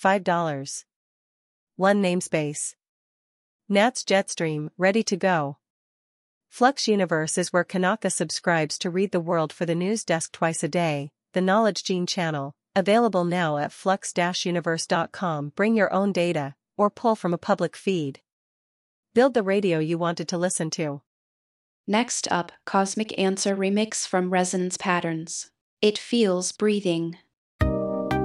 $5. 1 namespace. Nats Jetstream, ready to go. Flux Universe is where Kanaka subscribes to read the world for the news desk twice a day, the Knowledge Gene channel, available now at flux-universe.com. Bring your own data, or pull from a public feed. Build the radio you wanted to listen to. Next up, Cosmic Answer remix from Resonance Patterns. It feels breathing.